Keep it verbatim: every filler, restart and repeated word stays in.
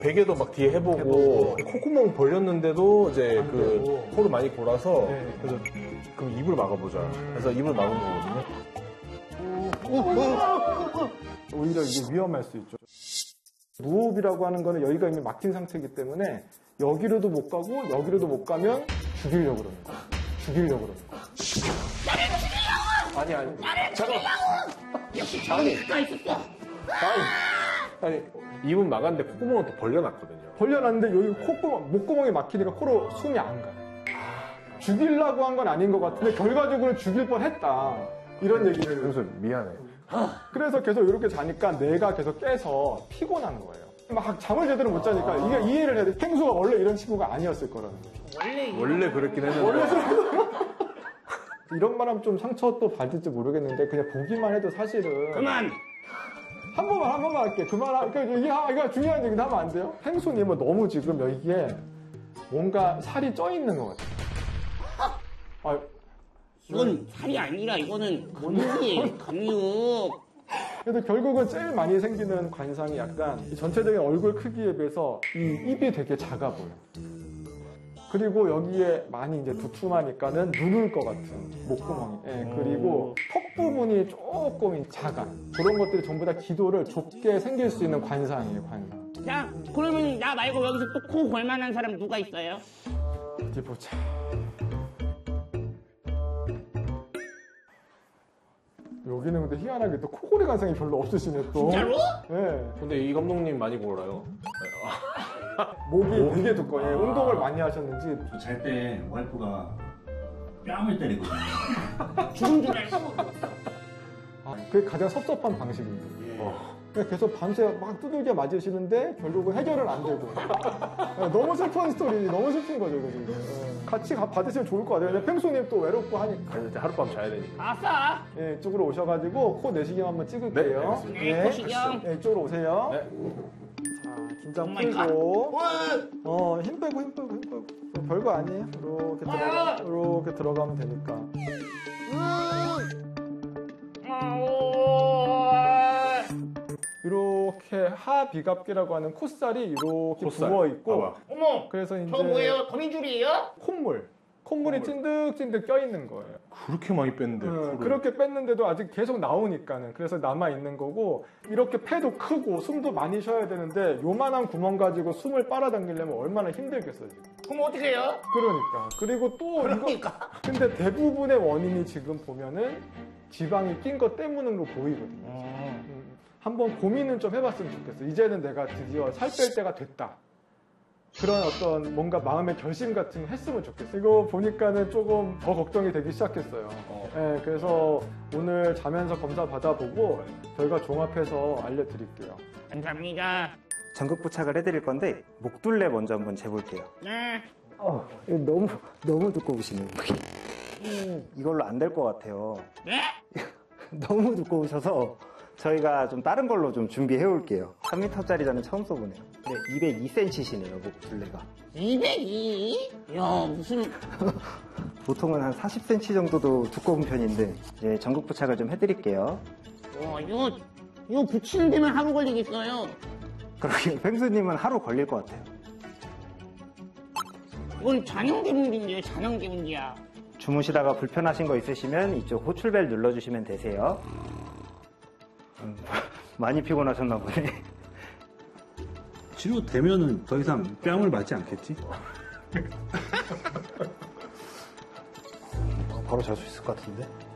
베개도 막 뒤에 해보고, 해보고. 콧구멍 벌렸는데도 이제 그 되고. 코를 많이 골아서 네. 그래서 그럼 입을 막아보자. 그래서 입을 막은 거거든요. 오히려 이게 위험할 수 있죠. 무호흡이라고 하는 거는 여기가 이미 막힌 상태이기 때문에 여기로도 못 가고 여기로도 못 가면 죽이려고 그러는 거야. 죽이려고 그러는 거야. 나를 죽이려고! 아니 아니. 나를 죽이려고! 역시 저기 가 있었어. 아니, 아니 입은 막았는데 콧구멍은 또 벌려놨거든요. 벌려놨는데 여기 콧구멍, 목구멍이 막히니까 코로 숨이 안 가요. 죽이려고 한 건 아닌 것 같은데 결과적으로 죽일 뻔했다. 이런 얘기를. 그래서 미안해. 그래서 계속 이렇게 자니까 뇌가 계속 깨서 피곤한 거예요. 막 잠을 제대로 못 자니까 이게 이해를 해야 돼. 펭수가 원래 이런 친구가 아니었을 거라는 거죠. 원래 원래 그랬긴 했는데. 원래 이런 말 하면 좀 상처 또 받을지 모르겠는데 그냥 보기만 해도 사실은 그만! 한 번만 한 번만 할게. 그만. 그러니까 이게 이거 중요한 얘기는 하면 안 돼요. 펭수님은 너무 지금 여기에 뭔가 살이 쪄 있는 것 같아요. 아, 이건 살이 아니라 이거는 근육이에요. 근육. 그래도 결국은 제일 많이 생기는 관상이 약간 전체적인 얼굴 크기에 비해서 이 입이 되게 작아 보여. 그리고 여기에 많이 이제 두툼하니까는 누를 것 같은 목구멍이. 예, 그리고 턱 부분이 조금 작아. 그런 것들이 전부 다 기도를 좁게 생길 수 있는 관상이에요, 관상. 자, 그러면 나 말고 여기서 또 코 골만한 사람 누가 있어요? 어디 보자. 여기는 근데 희한하게 또 코골이 관상이 별로 없으시네 또. 진짜로? 네. 근데 이 감독님 많이 골아요. 목이 되게 두꺼워요. 예, 운동을 많이 하셨는지. 잘 때 와이프가 뺨을 때리거든요. 죽은 줄 알고. 아, 그게 가장 섭섭한 방식입니다. 예. 어. 계속 밤새 막 두들겨 맞으시는데 결국은 해결은 안 되고. 너무 슬픈 스토리, 너무 슬픈 거죠, 이거 지금. 같이 가, 받으시면 좋을 것 같아요. 펭수님 또 외롭고 하니까. 아니, 진짜 하룻밤 자야 되니까. 아싸! 예, 이쪽으로 오셔가지고 코 내시경 한번 찍을게요. 네, 네, 코시경. 예, 이쪽으로 오세요. 네. 자, 긴장 Oh my 풀고. 어, 힘 빼고, 힘 빼고, 힘 빼고. 별거 아니에요. 이렇게 들어가, 이렇게 들어가면 되니까. 이렇게 하비갑기라고 하는 콧살이 이렇게 콧살. 부어 있고, 봐봐. 어머! 그래서 이제 저 뭐예요? 거미줄이에요? 콧물, 콧물이 찐득찐득 껴 있는 거예요. 그렇게 많이 뺐는데. 음, 코를. 그렇게 뺐는데도 아직 계속 나오니까는 그래서 남아 있는 거고, 이렇게 폐도 크고 숨도 많이 쉬어야 되는데 요만한 구멍 가지고 숨을 빨아당기려면 얼마나 힘들겠어요 지금. 그럼 어떻게 해요? 그러니까. 그리고 또 그러니까. 이거 근데 대부분의 원인이 지금 보면은 지방이 낀 것 때문으로 보이거든요. 음, 한번 고민은 좀 해봤으면 좋겠어. 이제는 내가 드디어 살 뺄 때가 됐다. 그런 어떤 뭔가 마음의 결심 같은 거 했으면 좋겠어. 이거 보니까는 조금 더 걱정이 되기 시작했어요. 어. 네, 그래서 오늘 자면서 검사 받아보고 결과 종합해서 알려드릴게요. 감사합니다. 전극 부착을 해드릴 건데 목둘레 먼저 한번 재볼게요. 네. 어, 이거 너무 너무 두꺼우시네요. 음, 이걸로 안 될 것 같아요. 네? 너무 두꺼우셔서 저희가 좀 다른 걸로 좀 준비해 올게요. 삼 미터짜리라는 처음 써보네요. 네, 이백이 센티미터시네요, 목둘레가. 이백이? 야, 무슨. 보통은 한 사십 센티미터 정도도 두꺼운 편인데, 네, 전극 부착을 좀 해드릴게요. 와, 이거, 이거 붙이는 데만 하루 걸리겠어요. 그러게요. 펭수님은 하루 걸릴 것 같아요. 이건 잔형기분기인데요, 잔형기분기야. 주무시다가 불편하신 거 있으시면 이쪽 호출벨 눌러주시면 되세요. 음, 많이 피곤하셨나 보네. 치료되면은 더 이상 뺨을 맞지 않겠지? 바로 잘 수 있을 것 같은데?